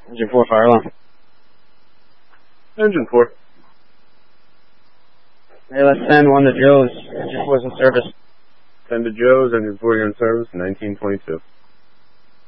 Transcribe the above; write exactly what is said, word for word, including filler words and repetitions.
Engine four, fire alarm. Engine four. Hey, let's send one to Joe's. Engine four's in service. Send to Joe's, engine four, you're in service, nineteen twenty-two.